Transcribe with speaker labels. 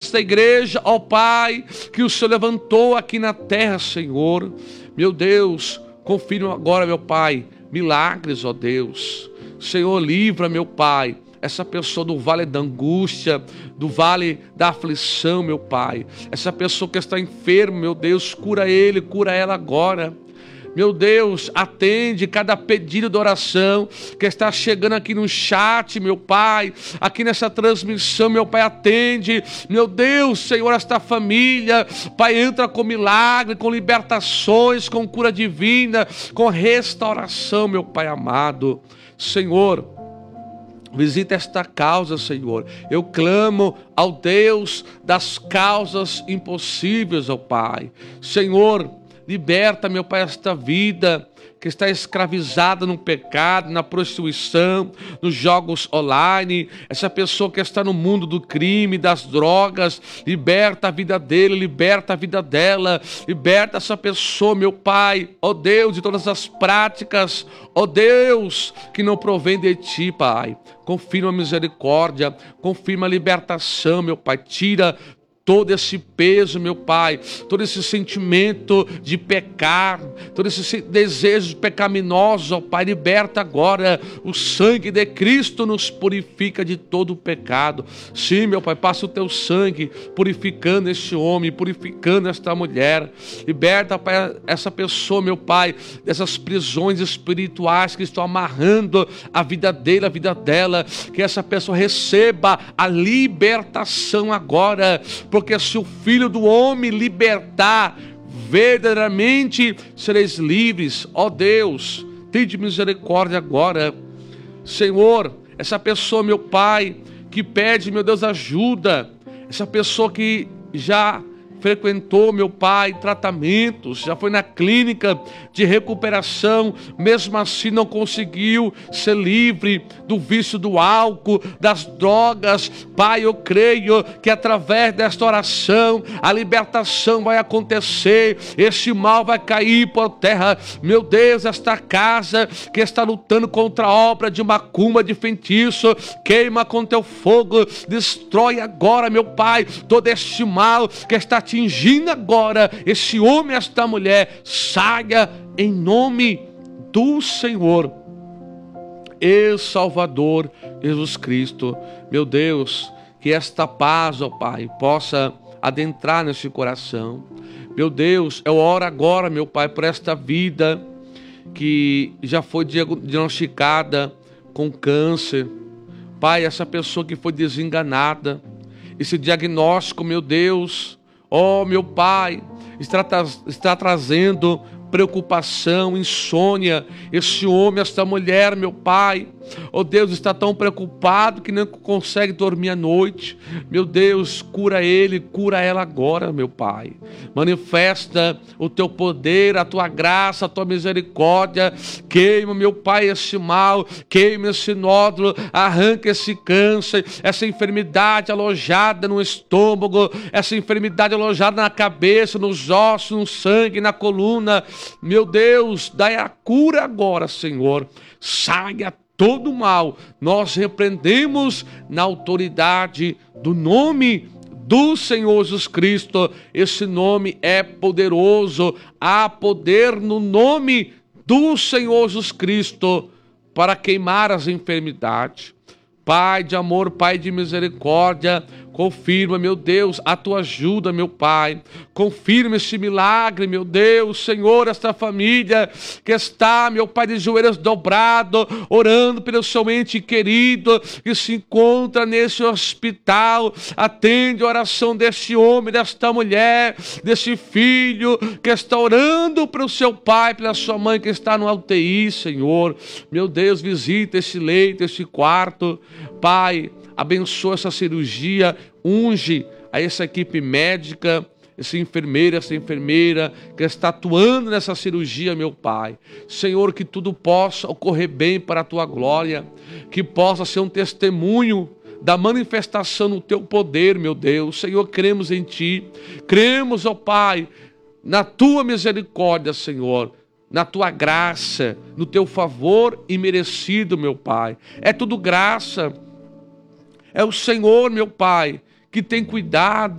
Speaker 1: esta igreja, ó Pai, que o Senhor levantou aqui na terra, Senhor. Meu Deus, confirma agora, meu Pai, milagres, ó Deus. Senhor, livra, meu Pai, essa pessoa do vale da angústia, do vale da aflição, meu Pai. Essa pessoa que está enferma, meu Deus, cura ele, cura ela agora. Meu Deus, atende cada pedido de oração que está chegando aqui no chat, meu Pai, aqui nessa transmissão, meu Pai, atende. Meu Deus, Senhor, esta família, Pai, entra com milagre, com libertações, com cura divina, com restauração, meu Pai amado. Senhor, visita esta causa, Senhor. Eu clamo ao Deus das causas impossíveis, ó Pai. Senhor, liberta, meu Pai, esta vida que está escravizada no pecado, na prostituição, nos jogos online. Essa pessoa que está no mundo do crime, das drogas, liberta a vida dele, liberta a vida dela, liberta essa pessoa, meu Pai, ó Deus, de todas as práticas, ó Deus, que não provém de Ti, Pai. Confirma a misericórdia, confirma a libertação, meu Pai. Tira todo esse peso, meu Pai, todo esse sentimento de pecar, todo esse desejo pecaminoso, ó Pai, liberta agora. O sangue de Cristo nos purifica de todo o pecado. Sim, meu Pai, passa o Teu sangue purificando este homem, purificando esta mulher. Liberta, Pai, essa pessoa, meu Pai, dessas prisões espirituais que estão amarrando a vida dele, a vida dela. Que essa pessoa receba a libertação agora, porque se o Filho do Homem libertar, verdadeiramente sereis livres. Ó Deus, tende misericórdia agora. Senhor, essa pessoa, meu Pai, que pede, meu Deus, ajuda. Essa pessoa que já frequentou, meu Pai, tratamentos, já foi na clínica de recuperação, mesmo assim não conseguiu ser livre do vício do álcool, das drogas. Pai, eu creio que através desta oração a libertação vai acontecer, esse mal vai cair por terra. Meu Deus, esta casa que está lutando contra a obra de macumba, de feitiço, queima com Teu fogo, destrói agora, meu Pai, todo este mal que está atingindo agora esse homem, esta mulher. Saia em nome do Senhor e Salvador Jesus Cristo. Meu Deus, que esta paz, ó Pai, possa adentrar nesse coração. Meu Deus, eu oro agora, meu Pai, por esta vida que já foi diagnosticada com câncer. Pai, essa pessoa que foi desenganada, esse diagnóstico, meu Deus, ó meu Pai, está trazendo preocupação, insônia. Esse homem, esta mulher, meu Pai, oh Deus, está tão preocupado que não consegue dormir à noite. Meu Deus, cura ele, cura ela agora, meu Pai. Manifesta o Teu poder, a Tua graça, a Tua misericórdia. Queima, meu Pai, esse mal, queima esse nódulo, arranca esse câncer, essa enfermidade alojada no estômago, essa enfermidade alojada na cabeça, nos ossos, no sangue, na coluna. Meu Deus, dai a cura agora, Senhor. Saia todo mal. Nós repreendemos na autoridade do nome do Senhor Jesus Cristo. Esse nome é poderoso. Há poder no nome do Senhor Jesus Cristo para queimar as enfermidades. Pai de amor, Pai de misericórdia, confirma, meu Deus, a Tua ajuda, meu Pai. Confirma esse milagre, meu Deus. Senhor, esta família que está, meu Pai, de joelhos dobrados, orando pelo seu ente querido, que se encontra nesse hospital. Atende a oração deste homem, desta mulher, desse filho que está orando pelo seu pai, pela sua mãe que está no UTI, Senhor. Meu Deus, visita esse leito, esse quarto. Pai, abençoa essa cirurgia, unge a essa equipe médica, essa enfermeira que está atuando nessa cirurgia, meu Pai. Senhor, que tudo possa ocorrer bem para a Tua glória, que possa ser um testemunho da manifestação no Teu poder, meu Deus. Senhor, cremos em Ti, cremos, ó Pai, na Tua misericórdia, Senhor, na Tua graça, no Teu favor imerecido, meu Pai. É tudo graça. É o Senhor, meu Pai, que tem cuidado